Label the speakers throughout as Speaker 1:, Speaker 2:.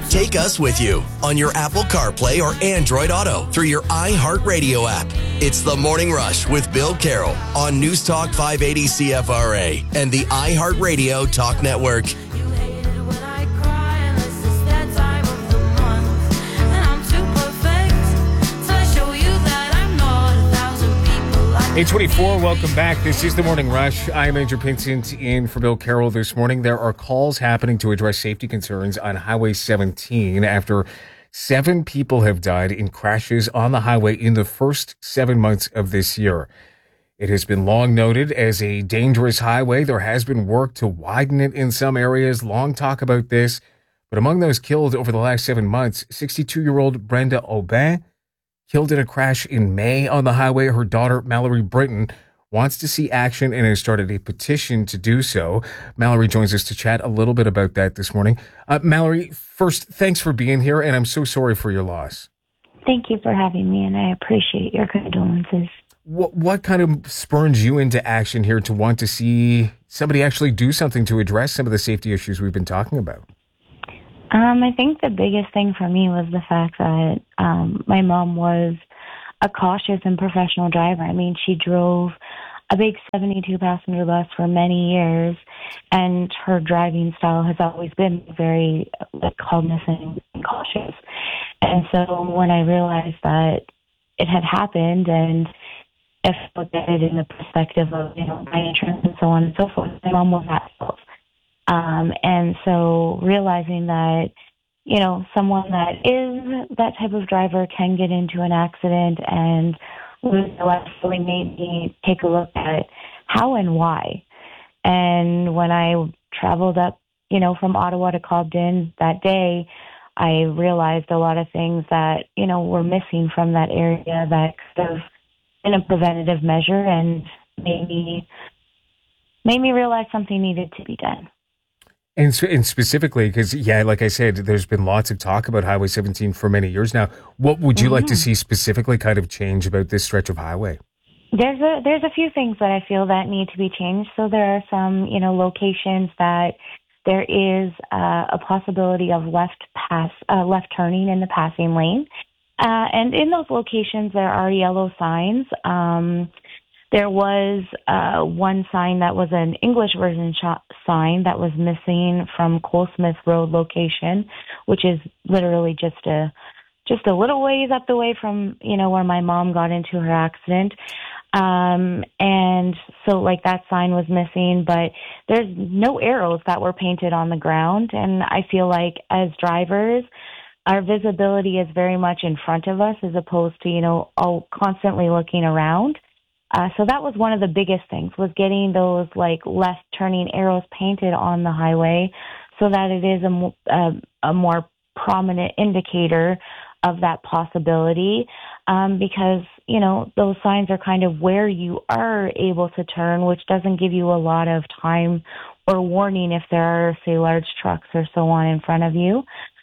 Speaker 1: Take us with you on your Apple CarPlay or Android Auto through your iHeartRadio app. It's The Morning Rush with Bill Carroll on News Talk 580 CFRA and the iHeartRadio Talk Network.
Speaker 2: 8:24, welcome back. This is The Morning Rush. I'm Andrew Pinsent in for Bill Carroll this morning. There are calls happening to address safety concerns on Highway 17 after 7 people have died in crashes on the highway in the first 7 months of this year. It has been long noted as a dangerous highway. There has been work to widen it in some areas. Long talk about this. But among those killed over the last 7 months, 62-year-old Brenda Aubin, killed in a crash in May on the highway. Her daughter, Mallory Britton, wants to see action and has started a petition to do so. Mallory joins us to chat a little bit about that this morning. Mallory, first, thanks for being here, and I'm so sorry for your loss.
Speaker 3: Thank you for having me, and I appreciate your condolences.
Speaker 2: What kind of spurns you into action here to want to see somebody actually do something to address some of the safety issues we've been talking about?
Speaker 3: I think the biggest thing for me was the fact that my mom was a cautious and professional driver. I mean, she drove a big 72-passenger bus for many years, and her driving style has always been very cognizant and cautious. And so when I realized that it had happened, and if I looked at it in the perspective of, my insurance and so on and so forth, my mom was at fault. And so realizing that, someone that is that type of driver can get into an accident and lose their life really made me take a look at how and why. And when I traveled up, from Ottawa to Cobden that day, I realized a lot of things that, were missing from that area that could have been a preventative measure and made me realize something needed to be done.
Speaker 2: And specifically, because, like I said, there's been lots of talk about Highway 17 for many years now. What would you like to see specifically kind of change about this stretch of highway?
Speaker 3: There's a few things that I feel that need to be changed. So there are some, locations that there is a possibility of left turning in the passing lane. And in those locations, there are yellow signs. There was one sign that was an English version sign that was missing from Colesmith Road location, which is literally just a little ways up the way from, where my mom got into her accident. And so that sign was missing, but there's no arrows that were painted on the ground. And I feel like as drivers, our visibility is very much in front of us as opposed to, all constantly looking around. So that was one of the biggest things, was getting those left turning arrows painted on the highway so that it is a more prominent indicator of that possibility. Because, those signs are kind of where you are able to turn, which doesn't give you a lot of time or warning if there are, say, large trucks or so on in front of you.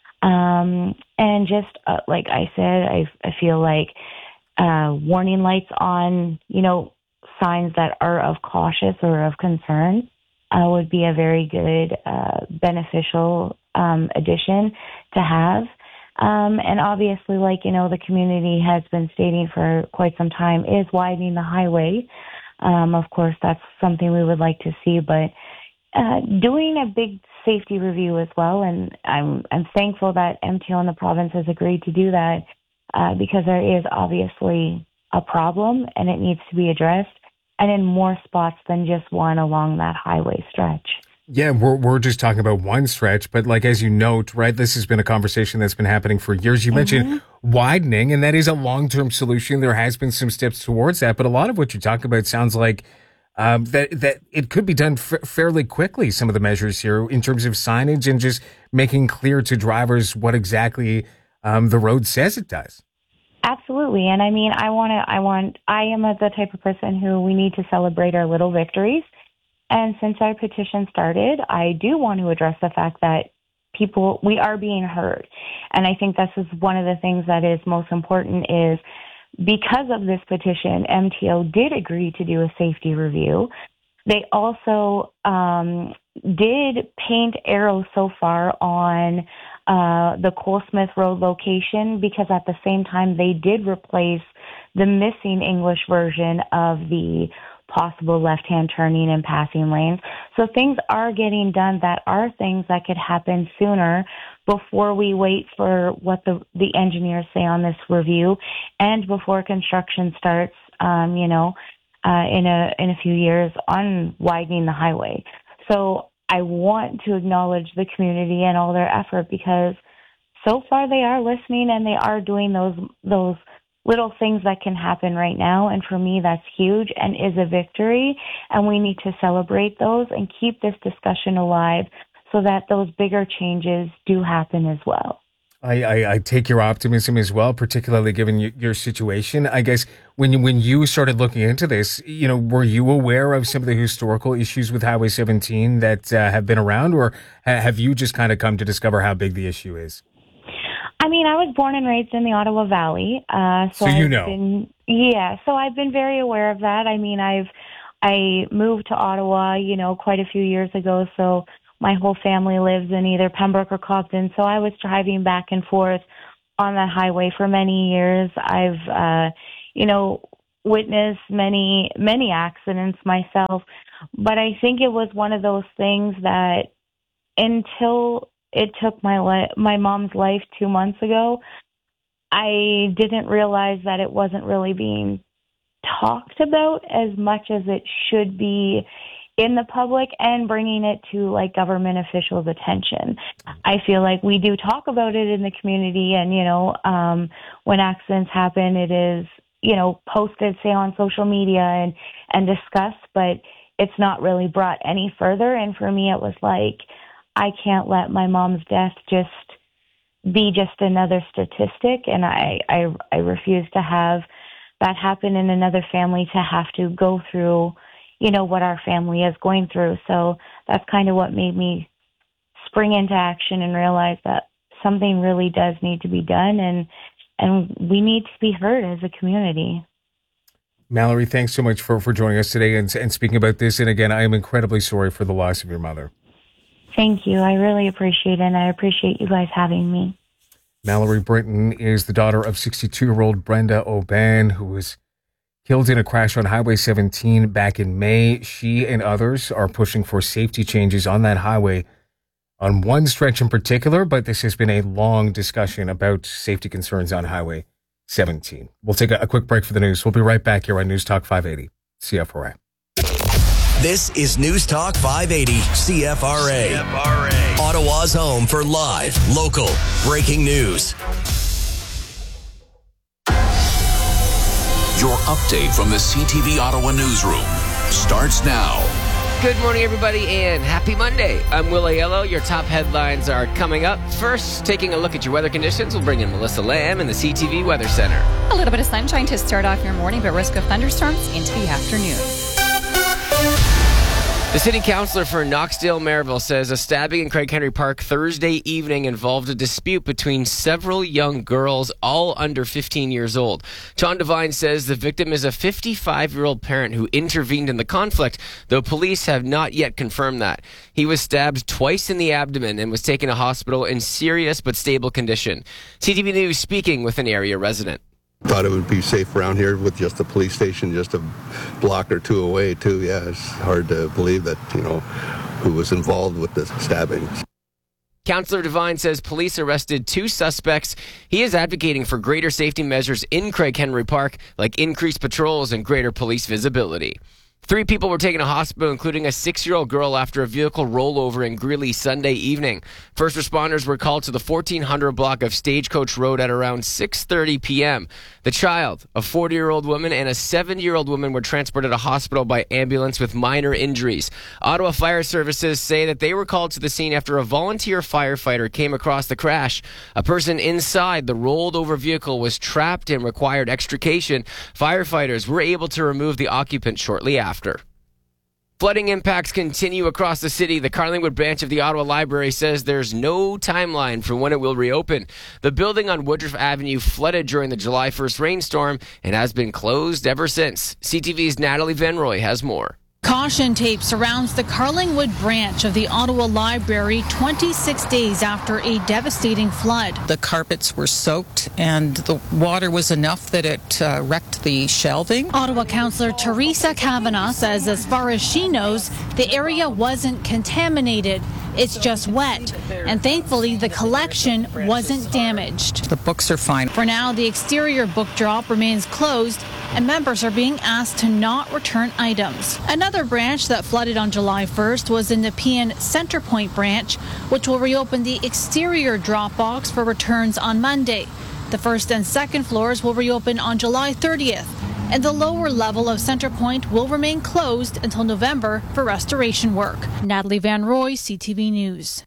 Speaker 3: And just like I said, I feel like warning lights on, signs that are of cautious or of concern would be a very good, beneficial addition to have. And obviously, the community has been stating for quite some time, is widening the highway. Of course, that's something we would like to see, but doing a big safety review as well. And I'm thankful that MTO and the province has agreed to do that. Because there is obviously a problem and it needs to be addressed, and in more spots than just one along that highway stretch.
Speaker 2: Yeah, we're just talking about one stretch, but as you note, right, this has been a conversation that's been happening for years. You mentioned widening, and that is a long-term solution. There has been some steps towards that, but a lot of what you talk about sounds like that it could be done fairly quickly, some of the measures here in terms of signage and just making clear to drivers what exactly the road says it does.
Speaker 3: Absolutely. And I mean, I am the type of person who we need to celebrate our little victories. And since our petition started, I do want to address the fact that we are being heard. And I think this is one of the things that is most important is because of this petition, MTO did agree to do a safety review. They also did paint arrows so far on the Colesmith Road location, because at the same time they did replace the missing English version of the possible left-hand turning and passing lanes. So things are getting done that are things that could happen sooner before we wait for what the engineers say on this review and before construction starts, in a few years on widening the highway. So I want to acknowledge the community and all their effort, because so far they are listening and they are doing those little things that can happen right now. And for me, that's huge and is a victory. And we need to celebrate those and keep this discussion alive so that those bigger changes do happen as well.
Speaker 2: I take your optimism as well, particularly given your situation. I guess when you started looking into this, were you aware of some of the historical issues with Highway 17 that have been around, or have you just kind of come to discover how big the issue is?
Speaker 3: I mean, I was born and raised in the Ottawa Valley. So I've been very aware of that. I mean, I moved to Ottawa, quite a few years ago, so my whole family lives in either Pembroke or Cobden, so I was driving back and forth on that highway for many years. I've, witnessed many, many accidents myself, but I think it was one of those things that until it took my mom's life 2 months ago, I didn't realize that it wasn't really being talked about as much as it should be in the public and bringing it to government officials' attention. I feel like we do talk about it in the community, and when accidents happen, it is posted, say, on social media and discussed, but it's not really brought any further. And for me, it was like, I can't let my mom's death just be just another statistic, and I refuse to have that happen in another family, to have to go through what our family is going through. So that's kind of what made me spring into action and realize that something really does need to be done, and we need to be heard as a community.
Speaker 2: Mallory, thanks so much for joining us today and speaking about this. And again, I am incredibly sorry for the loss of your mother.
Speaker 3: Thank you. I really appreciate it, and I appreciate you guys having me.
Speaker 2: Mallory Britton is the daughter of 62-year-old Brenda Oban, who was killed in a crash on Highway 17 back in May. She and others are pushing for safety changes on that highway on one stretch in particular, but this has been a long discussion about safety concerns on Highway 17. We'll take a quick break for the news. We'll be right back here on News Talk 580 CFRA.
Speaker 1: This is News Talk 580 CFRA. Ottawa's home for live, local, breaking news.
Speaker 4: Your update from the CTV Ottawa newsroom starts now.
Speaker 5: Good morning, everybody, and happy Monday. I'm Will Aiello. Your top headlines are coming up. First, taking a look at your weather conditions, we'll bring in Melissa Lamb in the CTV Weather Center.
Speaker 6: A little bit of sunshine to start off your morning, but risk of thunderstorms into the afternoon.
Speaker 5: The city councillor for Knoxdale-Merivale says a stabbing in Craig Henry Park Thursday evening involved a dispute between several young girls, all under 15 years old. John Devine says the victim is a 55-year-old parent who intervened in the conflict, though police have not yet confirmed that. He was stabbed twice in the abdomen and was taken to hospital in serious but stable condition. CTV News speaking with an area resident.
Speaker 7: Thought it would be safe around here with just the police station just a block or two away, too. Yeah, it's hard to believe that, who was involved with the stabbing.
Speaker 5: Councillor Devine says police arrested 2 suspects. He is advocating for greater safety measures in Craig Henry Park, like increased patrols and greater police visibility. 3 people were taken to hospital, including a 6-year-old girl, after a vehicle rollover in Greeley Sunday evening. First responders were called to the 1400 block of Stagecoach Road at around 6:30 p.m. The child, a 40-year-old woman, and a 70-year-old woman were transported to hospital by ambulance with minor injuries. Ottawa Fire Services say that they were called to the scene after a volunteer firefighter came across the crash. A person inside the rolled-over vehicle was trapped and required extrication. Firefighters were able to remove the occupant shortly after. Flooding impacts continue across the city. The Carlingwood branch of the Ottawa Library says there's no timeline for when it will reopen. The building on Woodruff Avenue flooded during the July 1st rainstorm and has been closed ever since. CTV's Natalie Van Roy has more.
Speaker 8: Caution tape surrounds the Carlingwood branch of the Ottawa Library 26 days after a devastating flood.
Speaker 9: The carpets were soaked and the water was enough that it wrecked the shelving.
Speaker 8: Ottawa Councillor Teresa Kavanagh says as far as she knows, the area wasn't contaminated. It's just wet. And thankfully, the collection wasn't damaged.
Speaker 9: The books are fine.
Speaker 8: For now, the exterior book drop remains closed, and members are being asked to not return items. Another branch that flooded on July 1st was the Nepean Centrepoint branch, which will reopen the exterior drop box for returns on Monday. The first and second floors will reopen on July 30th. And the lower level of Centrepoint will remain closed until November for restoration work. Natalie Van Roy, CTV News.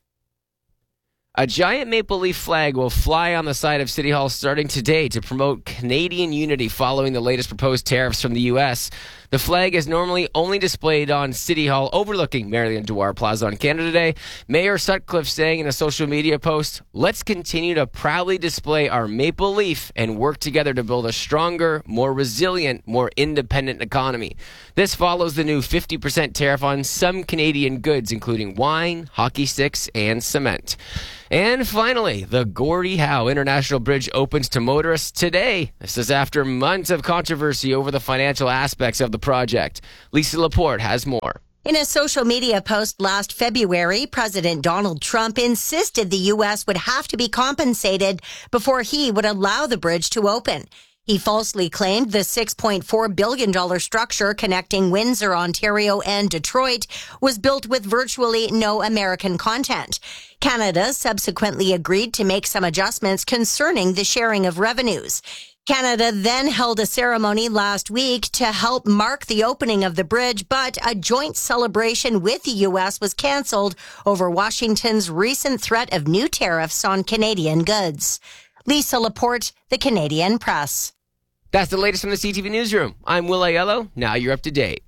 Speaker 5: A giant maple leaf flag will fly on the side of City Hall starting today to promote Canadian unity following the latest proposed tariffs from the U.S. The flag is normally only displayed on City Hall overlooking Marion Dewar Plaza on Canada Day. Mayor Sutcliffe saying in a social media post, "Let's continue to proudly display our maple leaf and work together to build a stronger, more resilient, more independent economy." This follows the new 50% tariff on some Canadian goods, including wine, hockey sticks, and cement. And finally, the Gordie Howe International Bridge opens to motorists today. This is after months of controversy over the financial aspects of the project. Lisa Laporte has more.
Speaker 10: In a social media post last February, President Donald Trump insisted the U.S. would have to be compensated before he would allow the bridge to open. He falsely claimed the $6.4 billion structure connecting Windsor, Ontario, and Detroit was built with virtually no American content. Canada subsequently agreed to make some adjustments concerning the sharing of revenues. Canada then held a ceremony last week to help mark the opening of the bridge, but a joint celebration with the U.S. was canceled over Washington's recent threat of new tariffs on Canadian goods. Lisa Laporte, The Canadian Press.
Speaker 5: That's the latest from the CTV Newsroom. I'm Will Aiello. Now you're up to date.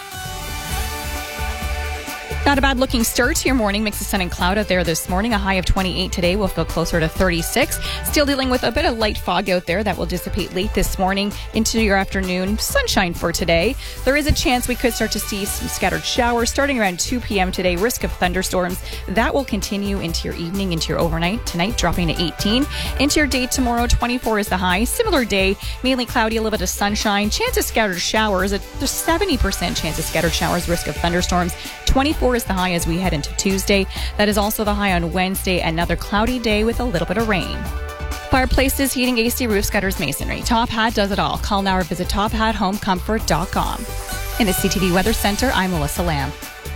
Speaker 6: Not a bad looking start to your morning. Mix of sun and cloud out there this morning. A high of 28 today. We'll feel closer to 36. Still dealing with a bit of light fog out there that will dissipate late this morning into your afternoon. Sunshine for today. There is a chance we could start to see some scattered showers starting around 2 p.m. today. Risk of thunderstorms. That will continue into your evening, into your overnight. Tonight dropping to 18. Into your day tomorrow, 24 is the high. Similar day, mainly cloudy, a little bit of sunshine. Chance of scattered showers. There's 70% chance of scattered showers. Risk of thunderstorms. 24 is the high as we head into Tuesday. That is also the high on Wednesday. Another cloudy day with a little bit of rain. Fireplaces, heating, AC, roof, gutters, masonry. Top Hat does it all. Call now or visit tophathomecomfort.com. In the CTV Weather Center, I'm Melissa Lamb.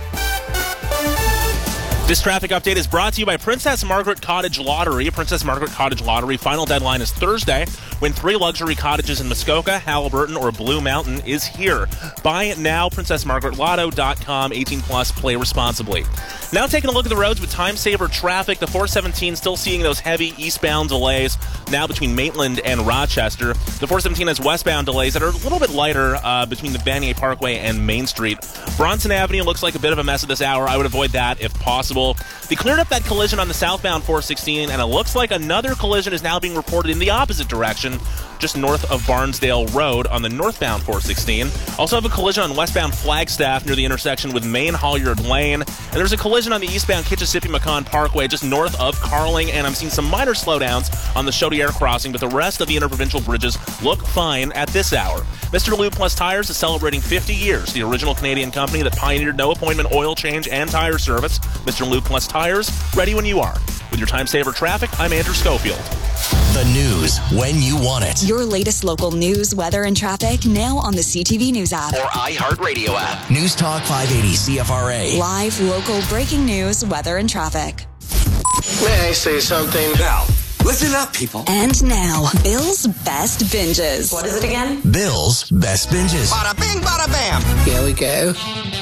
Speaker 11: This traffic update is brought to you by Princess Margaret Cottage Lottery. Princess Margaret Cottage Lottery final deadline is Thursday. Win 3 luxury cottages in Muskoka, Haliburton, or Blue Mountain is here. Buy now, princessmargaretlotto.com. 18 plus, play responsibly. Now taking a look at the roads with time saver traffic. The 417 still seeing those heavy eastbound delays now between Maitland and Rochester. The 417 has westbound delays that are a little bit lighter between the Vanier Parkway and Main Street. Bronson Avenue looks like a bit of a mess at this hour. I would avoid that if possible. They cleared up that collision on the southbound 416, and it looks like another collision is now being reported in the opposite direction, just north of Barnsdale Road on the northbound 416. Also have a collision on westbound Flagstaff near the intersection with Main Hollyard Lane. And there's a collision on the eastbound Kitchissippi-Macon Parkway just north of Carling, and I'm seeing some minor slowdowns on the Chaudière crossing, but the rest of the interprovincial bridges look fine at this hour. Mr. Lube Plus Tires is celebrating 50 years, the original Canadian company that pioneered no-appointment oil change and tire service. Mr. Lube Plus Tires, ready when you are. With your time saver traffic, I'm Andrew Schofield.
Speaker 1: The news when you want it.
Speaker 12: Your latest local news, weather, and traffic now on the CTV News app.
Speaker 1: Or iHeartRadio app. News Talk 580 CFRA.
Speaker 12: Live, local, breaking news, weather, and traffic.
Speaker 13: May I say something?
Speaker 1: Now, listen up, people.
Speaker 12: And now, Bill's Best Binges.
Speaker 10: What is it again?
Speaker 1: Bill's Best Binges.
Speaker 13: Bada bing, bada bam. Here we go.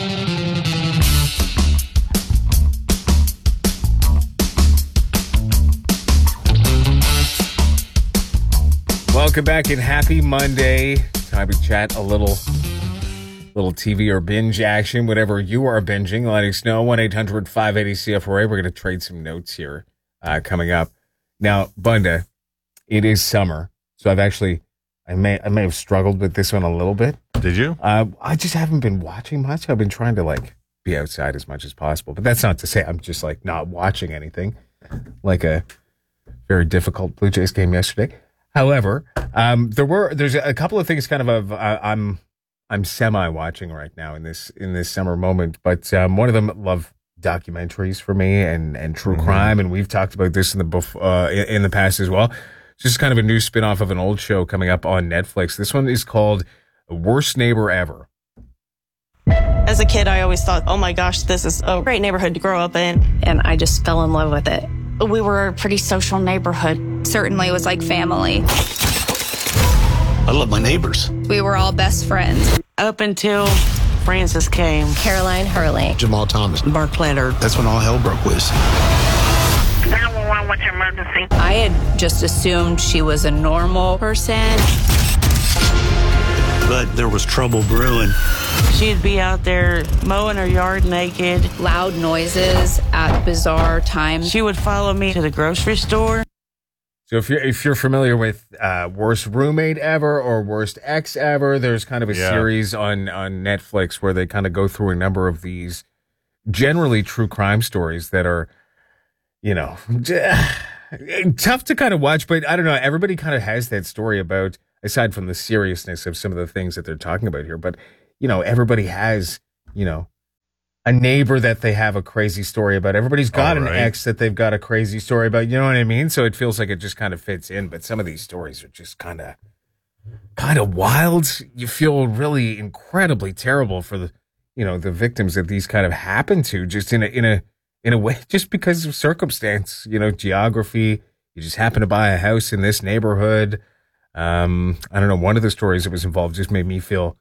Speaker 2: Welcome back and happy Monday. Time to chat a little TV or binge action, whatever you are binging. Let us know, 1-800-580-CFRA. We're going to trade some notes here coming up. Now, Bunda, it is summer, so I've actually I may have struggled with this one a little bit.
Speaker 14: Did you?
Speaker 2: I just haven't been watching much. I've been trying to like be outside as much as possible, but that's not to say I'm just like not watching anything. Like a very difficult Blue Jays game yesterday. However, there's a couple of things kind of I'm semi watching right now in this summer moment, but one of them love documentaries for me and true crime, and we've talked about this in the past as well. It's just kind of a new spin-off of an old show coming up on Netflix. This one is called Worst Neighbor Ever.
Speaker 15: As a kid, I always thought, oh my gosh, this is a great neighborhood to grow up in. And I just fell in love with it. We were a pretty social neighborhood.
Speaker 16: Certainly was like family.
Speaker 13: I love my neighbors.
Speaker 16: We were all best friends.
Speaker 15: Up until Francis came.
Speaker 17: Caroline Hurley.
Speaker 13: Jamal Thomas.
Speaker 15: Mark Planter.
Speaker 13: That's when all hell broke loose.
Speaker 17: 911, what's your emergency? I had just assumed she was a normal person.
Speaker 13: But there was trouble brewing.
Speaker 15: She'd be out there mowing her yard naked.
Speaker 16: Loud noises at bizarre times.
Speaker 15: She would follow me to the grocery store.
Speaker 2: So if you're familiar with Worst Roommate Ever or Worst Ex Ever, there's kind of a series on Netflix where they kind of go through a number of these generally true crime stories that are, tough to kind of watch, but I don't know. Everybody kind of has that story about, aside from the seriousness of some of the things that they're talking about here, but, everybody has, a neighbor that they have a crazy story about. Everybody's got an ex that they've got a crazy story about. You know what I mean? So it feels like it just kind of fits in. But some of these stories are just kind of wild. You feel really incredibly terrible for the victims that these kind of happen to, just in a way, just because of circumstance, geography. You just happen to buy a house in this neighborhood. I don't know. One of the stories that was involved just made me feel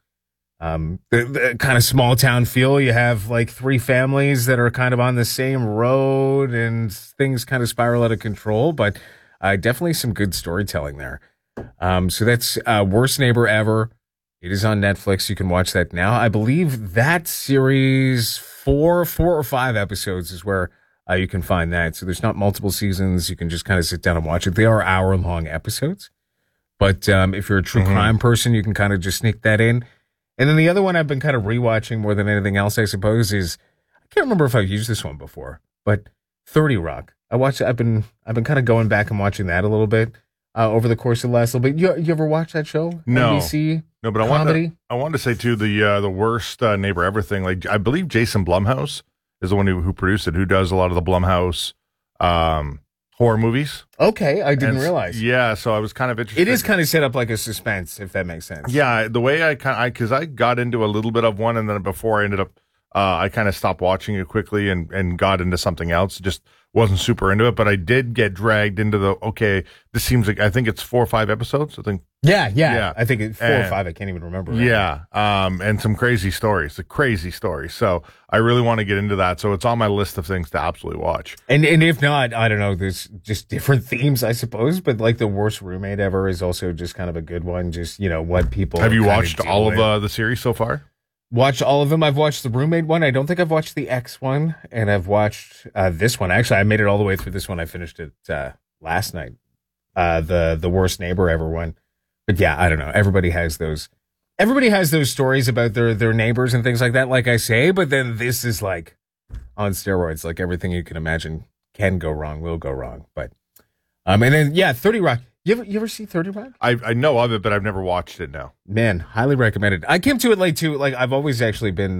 Speaker 2: the kind of small town feel. You have like 3 families that are kind of on the same road and things kind of spiral out of control, but definitely some good storytelling there. So that's Worst Neighbor Ever. It is on Netflix. You can watch that now. I believe that series, 4 or 5 episodes is where you can find that. So there's not multiple seasons. You can just kind of sit down and watch it. They are hour-long episodes. But if you're a true crime person, you can kind of just sneak that in. And then the other one I've been kind of rewatching more than anything else, I suppose, is, I can't remember if I've used this one before, but 30 Rock. I've been kind of going back and watching that a little bit over the course of the last little bit. You ever watch that show?
Speaker 14: No.
Speaker 2: NBC?
Speaker 14: No, but I wanted to say too, the Worst Neighbor Ever thing. Like, I believe Jason Blumhouse is the one who produced it, who does a lot of the Blumhouse horror movies.
Speaker 2: Okay, I didn't realize.
Speaker 14: Yeah, so I was kind of interested.
Speaker 2: It is kind of set up like a suspense, if that makes sense.
Speaker 14: Yeah, the way because I got into a little bit of one, and then before I ended up, I kind of stopped watching it quickly and got into something else. Just wasn't super into it, but I did get dragged into this seems like, I think it's 4 or 5 episodes. I think.
Speaker 2: Yeah. I think it's 4 or 5. I can't even remember. Right
Speaker 14: yeah. And some crazy stories. So I really want to get into that. So it's on my list of things to absolutely watch.
Speaker 2: And if not, I don't know, there's just different themes, I suppose. But like the Worst Roommate Ever is also just kind of a good one. Just, what people.
Speaker 14: Have you watched all of the series so far?
Speaker 2: Watched all of them. I've watched the Roommate one. I don't think I've watched the X one. And I've watched this one. Actually, I made it all the way through this one. I finished it last night. The Worst Neighbor Ever one. But yeah, I don't know. Everybody has those stories about their neighbors and things like that, like I say. But then this is like on steroids. Like everything you can imagine can go wrong, will go wrong. But and then 30 Rock. You ever see 30 Rock?
Speaker 14: I know of it, but I've never watched it now.
Speaker 2: Man, highly recommended. I came to it late too. Like, I've always actually been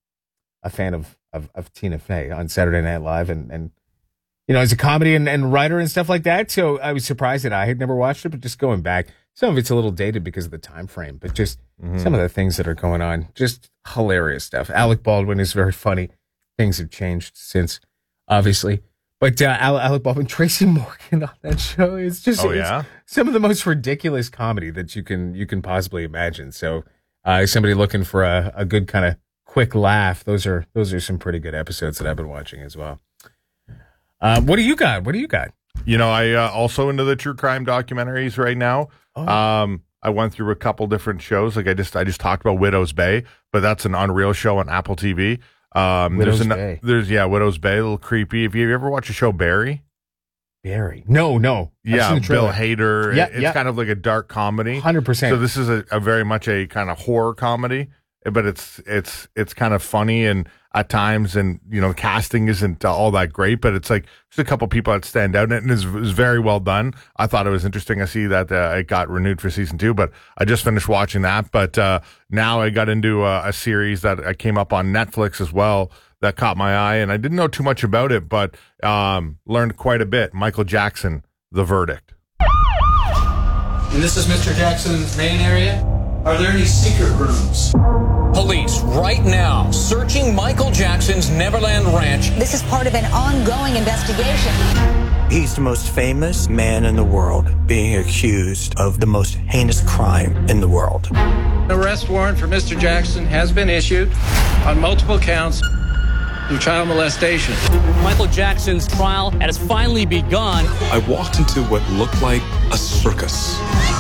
Speaker 2: a fan of Tina Fey on Saturday Night Live and as a comedy and writer and stuff like that. So I was surprised that I had never watched it, but just going back, some of it's a little dated because of the time frame, but just some of the things that are going on, just hilarious stuff. Alec Baldwin is very funny. Things have changed since, obviously. But Alec Baldwin, Tracy Morgan on that show is just it's some of the most ridiculous comedy that you can possibly imagine. So somebody looking for a good kind of quick laugh, those are some pretty good episodes that I've been watching as well. What do you got?
Speaker 14: I also into the true crime documentaries right now. I went through a couple different shows. Like I just talked about Widow's Bay, but that's an Unreal show on Apple TV.
Speaker 2: Widow's Bay.
Speaker 14: Widow's Bay, a little creepy. Have you ever watched the show Barry?
Speaker 2: Barry. No.
Speaker 14: Yeah, Bill Hader.
Speaker 2: Yeah,
Speaker 14: it's kind of like a dark comedy.
Speaker 2: 100%.
Speaker 14: So this is a very much a kind of horror comedy, but it's kind of funny and at times, and the casting isn't all that great, but it's like there's a couple people that stand out, and it was very well done. I thought it was interesting. I see that it got renewed for season 2, but I just finished watching that. But now I got into a series that came up on Netflix as well that caught my eye, and I didn't know too much about it, but learned quite a bit. Michael Jackson, The Verdict.
Speaker 18: And this is Mr. Jackson's main area. Are there any secret rooms?
Speaker 19: Police right now searching Michael Jackson's Neverland Ranch.
Speaker 20: This is part of an ongoing investigation.
Speaker 21: He's the most famous man in the world, being accused of the most heinous crime in the world.
Speaker 18: An arrest warrant for Mr. Jackson has been issued on multiple counts of child molestation.
Speaker 19: Michael Jackson's trial has finally begun.
Speaker 22: I walked into what looked like a circus.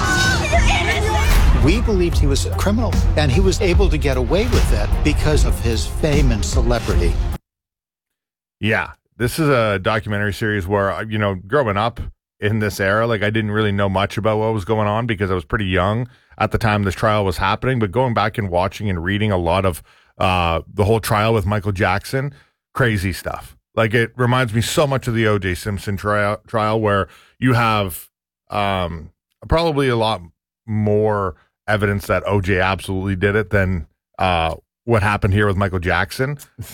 Speaker 23: We believed he was a criminal, and he was able to get away with that because of his fame and celebrity.
Speaker 14: Yeah, this is a documentary series where, growing up in this era, I didn't really know much about what was going on because I was pretty young at the time this trial was happening. But going back and watching and reading a lot of the whole trial with Michael Jackson, crazy stuff. It reminds me so much of the O.J. Simpson trial where you have probably a lot more evidence that OJ absolutely did it than what happened here with Michael Jackson.